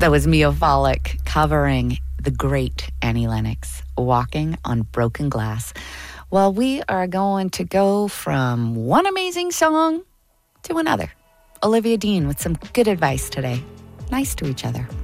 That was Mia Follick covering the great Annie Lennox, Walking on Broken Glass. Well, we are going to go from one amazing song to another. Olivia Dean with some good advice today. Nice to each other.